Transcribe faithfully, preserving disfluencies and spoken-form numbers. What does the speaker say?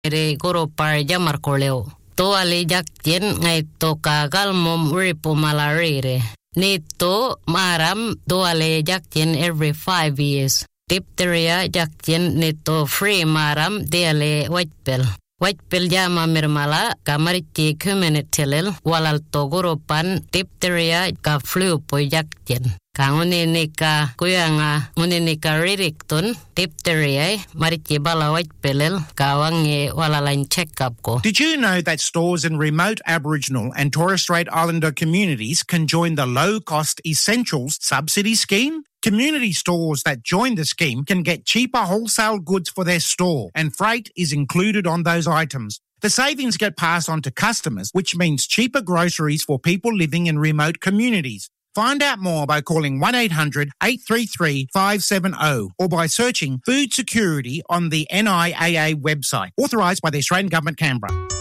re goropar jamarkoleo. To ale jaktien ngai to kagal mom uripo malarere. Nito maram to ale jaktien every five years. Diphtheria jaktien nito free maram de ale whitepell. Whitepell jama mirmala kamariti kumenitelel walal to goropan diphtheria ka flu po jaktien. Kangunenika kuyanga ngunenika ririkton diphtheria mariti bala whitepellel kawange walalain check-up ko. Did you know that stores in remote Aboriginal and Torres Strait Islander communities can join the low-cost Essentials subsidy scheme? Community stores that join the scheme can get cheaper wholesale goods for their store, and freight is included on those items. The savings get passed on to customers, which means cheaper groceries for people living in remote communities. Find out more by calling one eight hundred eight three three five seven zero or by searching food security on the N I A A website, authorised by the Australian Government, Canberra.